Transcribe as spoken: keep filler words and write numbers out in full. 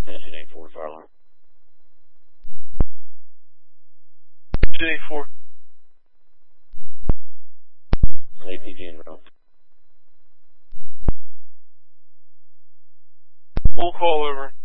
Engine eight four, fire alarm. Engine eight four. A P G en route. Full call over.